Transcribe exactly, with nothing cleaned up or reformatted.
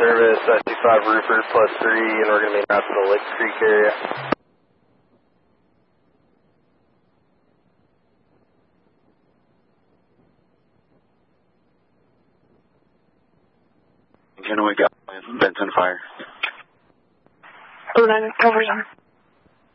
service, I C five Roofer plus three, and we're going to be out to the Lake Creek area. Kennewick, Benson Fire. Oh, nine, over here.